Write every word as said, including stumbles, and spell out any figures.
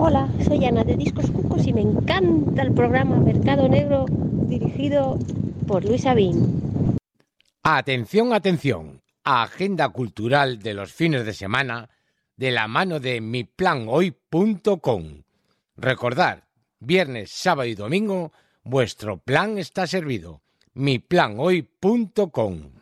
Hola, soy Ana de Discos Cucos y me encanta el programa Mercado Negro dirigido por Luis Abin. Atención, atención, agenda cultural de los fines de semana de la mano de mi plan hoy punto com. Recordad, viernes, sábado y domingo, vuestro plan está servido. mi plan hoy punto com.